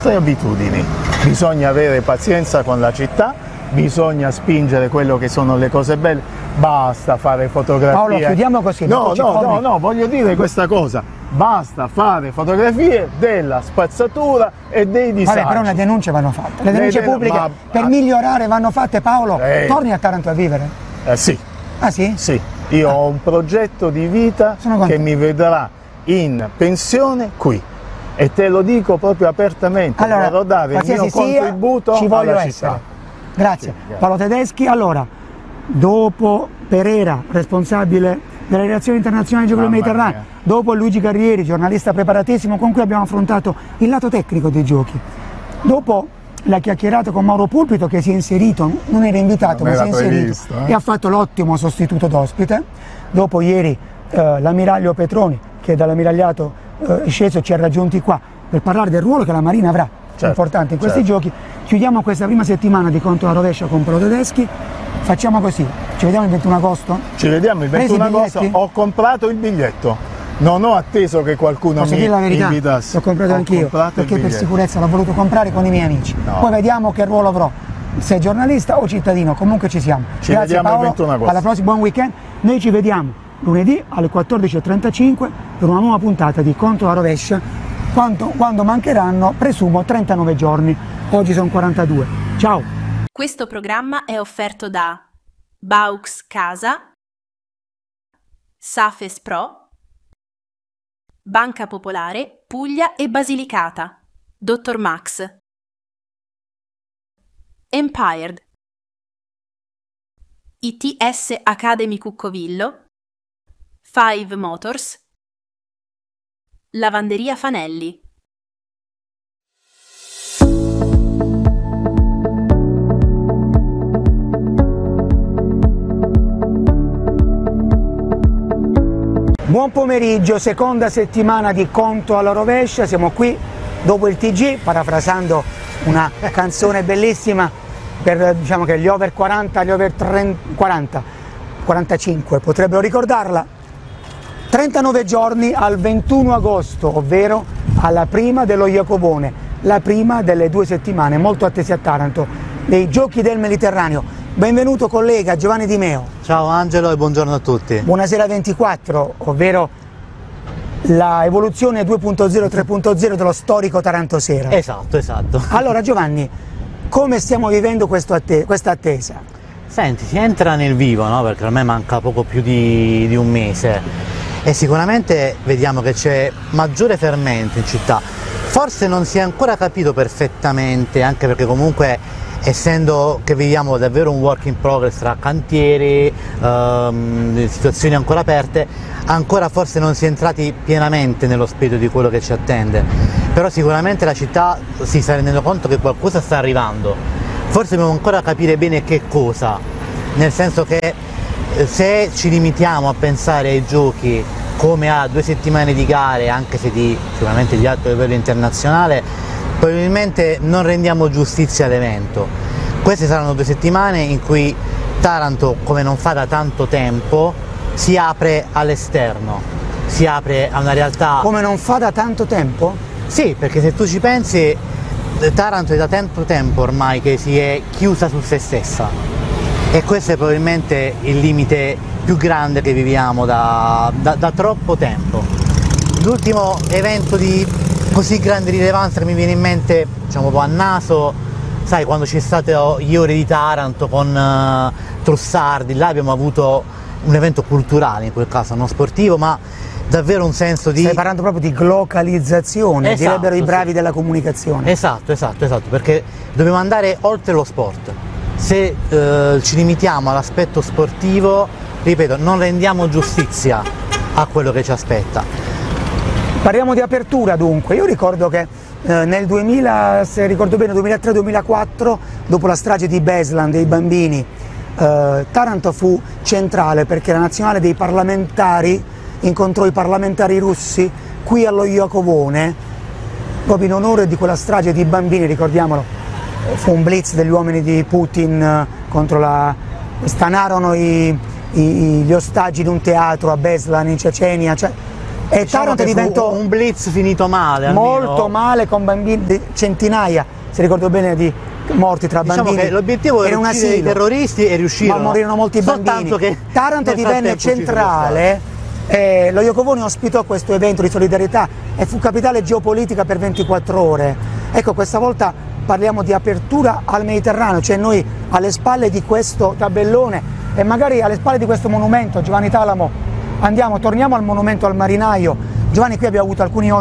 abitudini. Bisogna avere pazienza con la città, bisogna spingere quello che sono le cose belle, basta fare fotografie. Paolo, chiudiamo così. No, voglio dire questa cosa, basta fare fotografie della spazzatura e dei disagi. Vabbè, però le denunce vanno fatte, le denunce pubbliche per migliorare vanno fatte. Paolo, torni a Taranto a vivere? Sì. Ah sì? Sì, io ho un progetto di vita che mi vedrà in pensione qui. E te lo dico proprio apertamente, allora, vorrò dare il mio contributo ci voglio alla essere. città. Grazie. Sì, Paolo Tedeschi. Allora, dopo Pereira, responsabile delle relazioni internazionali di giochi del Mediterraneo, dopo Luigi Carrieri, giornalista preparatissimo con cui abbiamo affrontato il lato tecnico dei giochi, dopo la chiacchierata con Mauro Pulpito che si è inserito, non era invitato ma si è inserito e ha fatto l'ottimo sostituto d'ospite, dopo ieri l'ammiraglio Petroni che dall'ammiragliato è sceso e ci ha raggiunti qua per parlare del ruolo che la Marina avrà importante in questi giochi. Chiudiamo questa prima settimana di Conto alla rovescia con Paolo Tedeschi. Facciamo così, ci vediamo il 21 agosto? Ci vediamo il 21 agosto, ho comprato il biglietto, non ho atteso che qualcuno mi invitasse. L'ho comprato anch'io, perché per sicurezza l'ho voluto comprare con i miei amici. Poi vediamo che ruolo avrò, se giornalista o cittadino, comunque ci siamo. Grazie Paolo, il 21 agosto. Alla prossima, buon weekend, noi ci vediamo lunedì alle 14:35 per una nuova puntata di Conto alla rovescia, quando mancheranno, presumo, 39 giorni. Oggi sono 42. Ciao! Questo programma è offerto da Baux Casa, Safes Pro, Banca Popolare, Puglia e Basilicata, Dr. Max, Empired, ITS Academy Cuccovillo, Five Motors, Lavanderia Fanelli. Buon pomeriggio, seconda settimana di Conto alla rovescia, siamo qui dopo il TG, parafrasando una canzone bellissima per, diciamo, che gli over 40, gli over 40, 45 potrebbero ricordarla. 39 giorni al 21 agosto, ovvero alla prima dello Jacobone, la prima delle 2 settimane molto attese a Taranto, dei Giochi del Mediterraneo. Benvenuto collega Giovanni Di Meo. Ciao Angelo e buongiorno a tutti. Buonasera 24, ovvero la evoluzione 2.0 3.0 dello storico Taranto Sera. Esatto. Allora Giovanni, come stiamo vivendo questa attesa? Senti, si entra nel vivo, no? Perché ormai manca poco più di un mese e sicuramente vediamo che c'è maggiore fermento in città. Forse non si è ancora capito perfettamente, anche perché comunque essendo che viviamo davvero un work in progress tra cantieri, situazioni ancora aperte, ancora forse non si è entrati pienamente nello spirito di quello che ci attende, però sicuramente la città si sta rendendo conto che qualcosa sta arrivando, forse dobbiamo ancora capire bene che cosa, nel senso che se ci limitiamo a pensare ai giochi come a 2 settimane di gare, anche se sicuramente di alto livello internazionale, probabilmente non rendiamo giustizia all'evento. Queste saranno 2 settimane in cui Taranto, come non fa da tanto tempo, si apre all'esterno, si apre a una realtà... Come non fa da tanto tempo? Sì, perché se tu ci pensi, Taranto è da tanto tempo ormai che si è chiusa su se stessa e questo è probabilmente il limite più grande che viviamo da troppo tempo. L'ultimo evento di così grande rilevanza che mi viene in mente, diciamo un po' a naso, sai, quando c'è stato gli Ore di Taranto con Trussardi, là abbiamo avuto un evento culturale, in quel caso non sportivo, ma davvero un senso di... Stai parlando proprio di glocalizzazione, direbbero i bravi della comunicazione. Esatto, perché dobbiamo andare oltre lo sport. Se ci limitiamo all'aspetto sportivo, ripeto, non rendiamo giustizia a quello che ci aspetta. Parliamo di apertura dunque, io ricordo che nel 2000, se ricordo bene, 2003-2004, dopo la strage di Beslan dei bambini, Taranto fu centrale perché la nazionale dei parlamentari incontrò i parlamentari russi qui allo Jacobone, proprio in onore di quella strage di bambini, ricordiamolo, fu un blitz degli uomini di Putin stanarono gli ostaggi di un teatro a Beslan in Cecenia, cioè E Diciamo Taranto che fu diventò un blitz finito male, almeno. molto male, con bambini, centinaia, se ricordo bene, di morti tra Diciamo bambini. che l'obiettivo era un uccidere i asilo, terroristi e riuscirono. ma morirono molti Soltanto bambini. che Taranto nel divenne frattempo ci fu centrale, lo Iacovoni ospitò questo evento di solidarietà e fu capitale geopolitica per 24 ore. Ecco, questa volta parliamo di apertura al Mediterraneo, cioè noi alle spalle di questo tabellone e magari alle spalle di questo monumento, Giovanni Talamo, torniamo al monumento al marinaio. Giovanni, qui abbiamo avuto alcuni ospiti